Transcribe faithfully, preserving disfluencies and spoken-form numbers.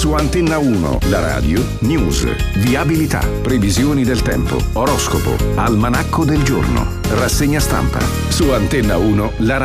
Su Antenna uno, la radio, news, viabilità, previsioni del tempo, oroscopo, almanacco del giorno, rassegna stampa. Su Antenna uno, la radio.